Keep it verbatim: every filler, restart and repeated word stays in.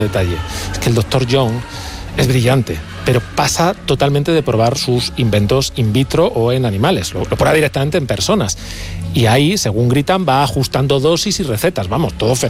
detalle. Es que el doctor Young es brillante, pero pasa totalmente de probar sus inventos in vitro o en animales, lo, lo prueba directamente en personas. Y ahí, según gritan, va ajustando dosis y recetas, vamos, todo fenomenal.